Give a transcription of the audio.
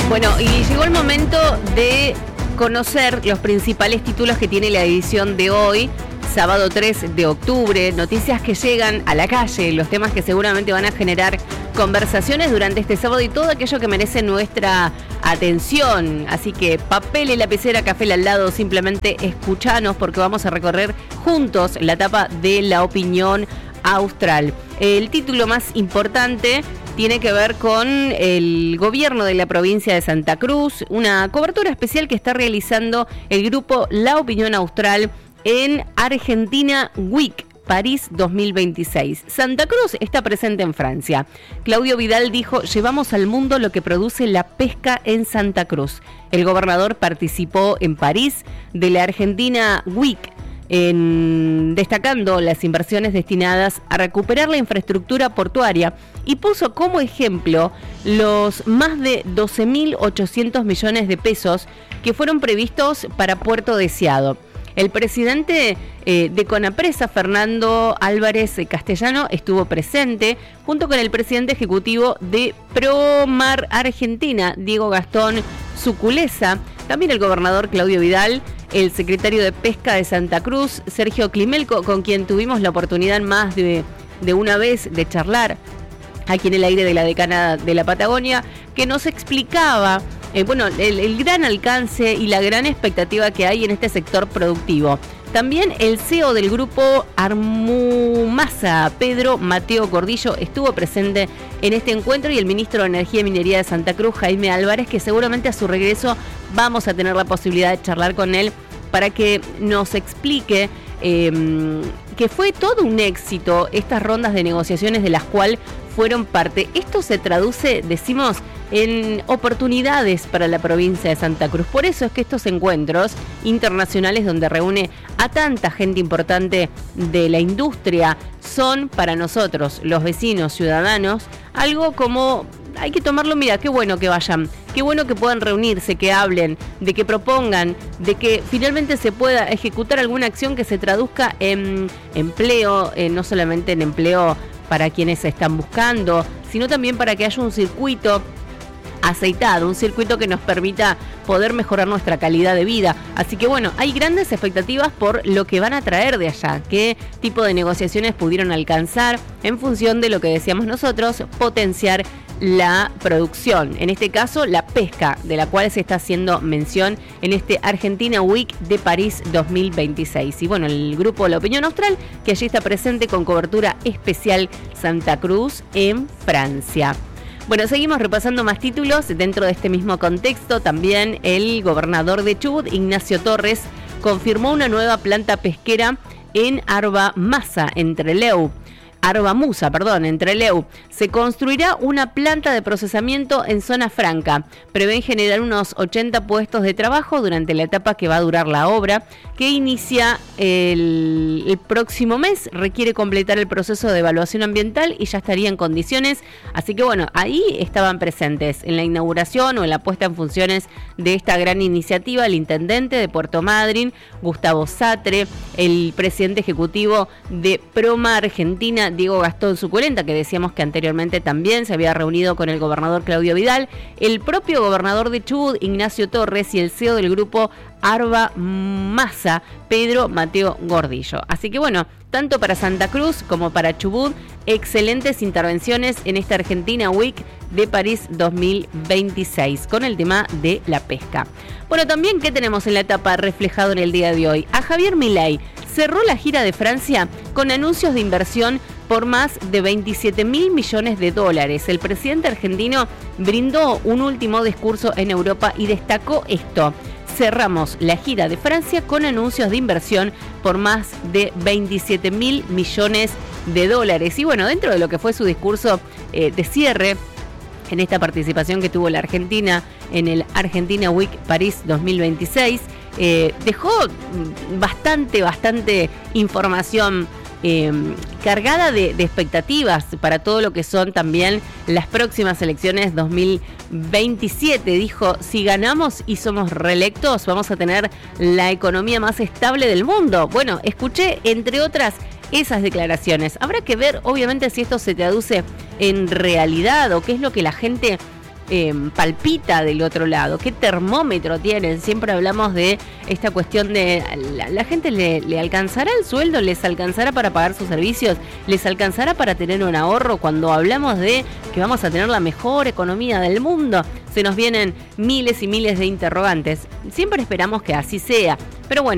Bueno, y llegó el momento de conocer los principales títulos que tiene la edición de hoy, sábado 3 de octubre, noticias que llegan a la calle, los temas que seguramente van a generar conversaciones durante este sábado y todo aquello que merece nuestra atención. Así que papel y lapicera, café al lado, simplemente escuchanos porque vamos a recorrer juntos la etapa de La Opinión Austral. El título más importante tiene que ver con el gobierno de la provincia de Santa Cruz, una cobertura especial que está realizando el grupo La Opinión Austral en Argentina Week París 2026. Santa Cruz está presente en Francia. Claudio Vidal dijo: llevamos al mundo lo que produce la pesca en Santa Cruz. El gobernador participó en París de la Argentina Week, destacando las inversiones destinadas a recuperar la infraestructura portuaria y puso como ejemplo los más de 12.800 millones de pesos que fueron previstos para Puerto Deseado. El presidente de Conapresa, Fernando Álvarez Castellano, estuvo presente junto con el presidente ejecutivo de Promar Argentina, Diego Gastón Suculesa, también el gobernador Claudio Vidal, el secretario de Pesca de Santa Cruz, Sergio Climelco, con quien tuvimos la oportunidad más de una vez de charlar aquí en el aire de la decana de la Patagonia, que nos explicaba el gran alcance y la gran expectativa que hay en este sector productivo. También el CEO del grupo Armumasa, Pedro Mateo Gordillo, estuvo presente en este encuentro, y el ministro de Energía y Minería de Santa Cruz, Jaime Álvarez, que seguramente a su regreso vamos a tener la posibilidad de charlar con él para que nos explique que fue todo un éxito estas rondas de negociaciones de las cuales fueron parte. Esto se traduce, decimos, en oportunidades para la provincia de Santa Cruz. Por eso es que estos encuentros internacionales, donde reúne a tanta gente importante de la industria, son para nosotros, los vecinos, ciudadanos, algo como hay que tomarlo, mira, qué bueno que vayan, qué bueno que puedan reunirse, que hablen, de que propongan, de que finalmente se pueda ejecutar alguna acción que se traduzca en empleo, no solamente en empleo para quienes se están buscando, sino también para que haya un circuito aceitado, un circuito que nos permita poder mejorar nuestra calidad de vida. Así que bueno, hay grandes expectativas por lo que van a traer de allá, qué tipo de negociaciones pudieron alcanzar en función de lo que decíamos nosotros, potenciar la producción, en este caso la pesca, de la cual se está haciendo mención en este Argentina Week de París 2026. Y bueno, el grupo La Opinión Austral, que allí está presente con cobertura especial Santa Cruz en Francia. Bueno, seguimos repasando más títulos dentro de este mismo contexto. También el gobernador de Chubut, Ignacio Torres, confirmó una nueva planta pesquera en Arbamusa, entre Leu. Se construirá una planta de procesamiento en zona franca. Prevén generar unos 80 puestos de trabajo durante la etapa que va a durar la obra, que inicia el próximo mes. Requiere completar el proceso de evaluación ambiental y ya estaría en condiciones. Así que bueno, ahí estaban presentes en la inauguración o en la puesta en funciones de esta gran iniciativa el intendente de Puerto Madryn, Gustavo Satre, el presidente ejecutivo de Proma Argentina, Diego Gastón Suculenta, que decíamos que anteriormente también se había reunido con el gobernador Claudio Vidal, el propio gobernador de Chubut, Ignacio Torres, y el CEO del grupo Armumasa, Pedro Mateo Gordillo. Así que bueno, tanto para Santa Cruz como para Chubut, excelentes intervenciones en esta Argentina Week de París 2026 con el tema de la pesca. Bueno, también, ¿qué tenemos en la etapa reflejado en el día de hoy? A Javier Milei cerró la gira de Francia con anuncios de inversión por más de 27.000 millones de dólares. El presidente argentino brindó un último discurso en Europa y destacó esto: cerramos la gira de Francia con anuncios de inversión por más de 27.000 millones de dólares. Y bueno, dentro de lo que fue su discurso de cierre, en esta participación que tuvo la Argentina en el Argentina Week París 2026, dejó bastante información cargada de expectativas para todo lo que son también las próximas elecciones 2027. Dijo: si ganamos y somos reelectos, vamos a tener la economía más estable del mundo. Bueno, escuché, entre otras, esas declaraciones. Habrá que ver, obviamente, si esto se traduce en realidad o qué es lo que la gente palpita del otro lado, qué termómetro tienen. Siempre hablamos de esta cuestión de la gente le alcanzará el sueldo, les alcanzará para pagar sus servicios, les alcanzará para tener un ahorro. Cuando hablamos de que vamos a tener la mejor economía del mundo, se nos vienen miles y miles de interrogantes. Siempre esperamos que así sea, pero bueno.